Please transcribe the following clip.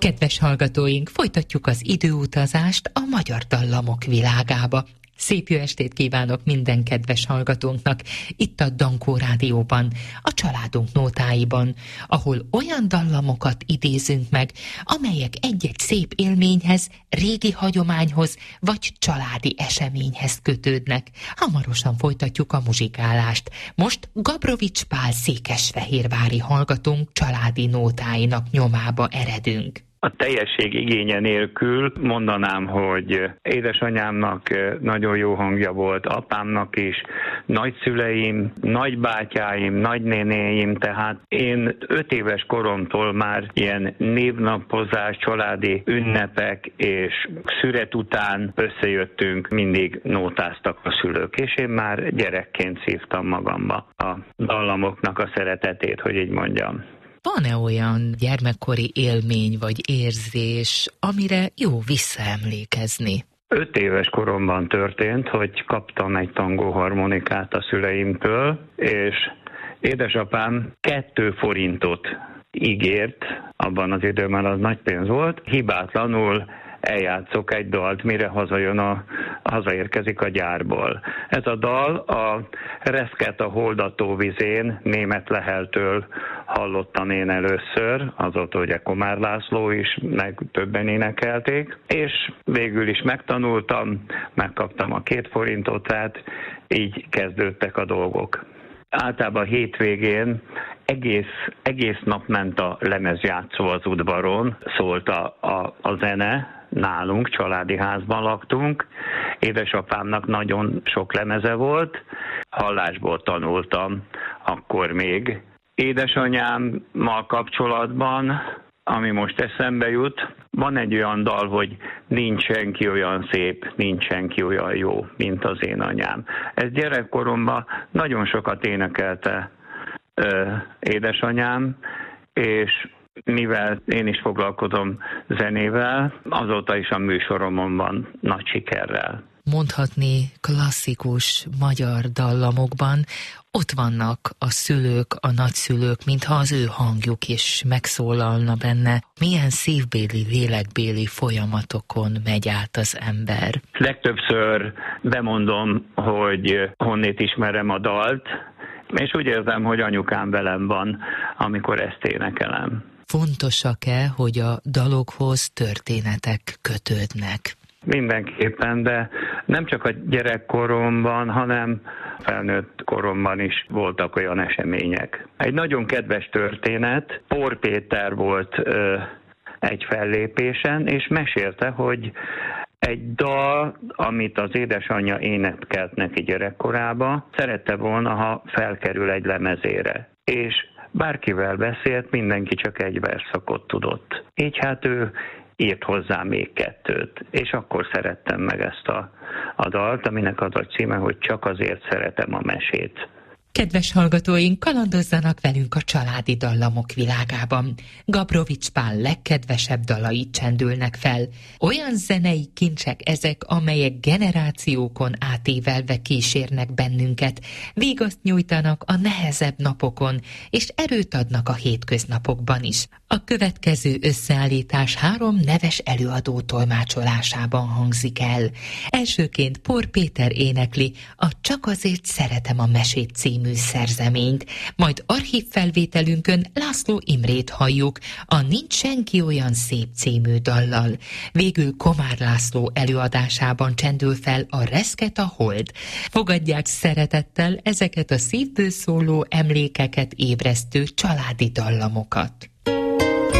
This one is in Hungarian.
Kedves hallgatóink, folytatjuk az időutazást a magyar dallamok világába. Szép jó estét kívánok minden kedves hallgatónknak itt a Dankó Rádióban, a Családunk nótáiban, ahol olyan dallamokat idézünk meg, amelyek egy-egy szép élményhez, régi hagyományhoz vagy családi eseményhez kötődnek. Hamarosan folytatjuk a muzsikálást. Most Gabrovics Pál székesfehérvári hallgatónk családi nótáinak nyomába eredünk. A teljesség igénye nélkül mondanám, hogy édesanyámnak nagyon jó hangja volt, apámnak is, nagyszüleim, nagybátyáim, nagynénéim, tehát én 5 éves koromtól már ilyen névnapozás, családi ünnepek és szüret után összejöttünk, mindig nótáztak a szülők, és én már gyerekként szívtam magamba a dallamoknak a szeretetét, hogy így mondjam. Van-e olyan gyermekkori élmény vagy érzés, amire jó visszaemlékezni? 5 éves koromban történt, hogy kaptam egy tangóharmonikát a szüleimtől, és édesapám 2 forintot ígért, abban az időben az nagy pénz volt, hibátlanul eljátszok egy dalt, mire hazaérkezik a gyárból. Ez a dal a Reszket a Holdató vizén Németh Leheltől hallottam én először, azóta ugye Komár László is, meg többen énekelték, és végül is megtanultam, megkaptam a 2 forintot, tehát így kezdődtek a dolgok. Általában hétvégén egész nap ment a lemezjátszó az udvaron, szólt a zene, nálunk, családi házban laktunk. Édesapámnak nagyon sok lemeze volt, hallásból tanultam akkor még. Édesanyámmal kapcsolatban, ami most eszembe jut, van egy olyan dal, hogy nincs senki olyan szép, nincs senki olyan jó, mint az én anyám. Ez gyerekkoromban nagyon sokat énekelte édesanyám, és mivel én is foglalkozom zenével, azóta is a műsoromon van nagy sikerrel. Mondhatni klasszikus magyar dallamokban ott vannak a szülők, a nagyszülők, mintha az ő hangjuk is megszólalna benne. Milyen szívbéli, lélekbéli folyamatokon megy át az ember? Legtöbbször bemondom, hogy honnét ismerem a dalt, és úgy érzem, hogy anyukám velem van, amikor ezt énekelem. Fontosak-e, hogy a dalokhoz történetek kötődnek? Mindenképpen, de nem csak a gyerekkoromban, hanem felnőtt koromban is voltak olyan események. Egy nagyon kedves történet, Pór Péter volt egy fellépésen, és mesélte, hogy egy dal, amit az édesanyja énekelt neki gyerekkorába, szerette volna, ha felkerül egy lemezére. És bárkivel beszélt, mindenki csak egy verszakot tudott. Így hát ő írt hozzá még 2, és akkor szerettem meg ezt a dalt, aminek az a címe, hogy Csak azért szeretem a mesét. Kedves hallgatóink, kalandozzanak velünk a családi dallamok világában. Gabrovics Pál legkedvesebb dalai csendülnek fel. Olyan zenei kincsek ezek, amelyek generációkon átévelve kísérnek bennünket, vigaszt nyújtanak a nehezebb napokon, és erőt adnak a hétköznapokban is. A következő összeállítás 3 neves előadó tolmácsolásában hangzik el. Elsőként Pór Péter énekli a Csak azért szeretem a mesét című szerzeményt, majd archívfelvételünkön László Imrét halljuk a Nincs senki olyan szép című dallal. Végül Komár László előadásában csendül fel a Reszket a hold. Fogadják szeretettel ezeket a szívből szóló emlékeket ébresztő családi dallamokat.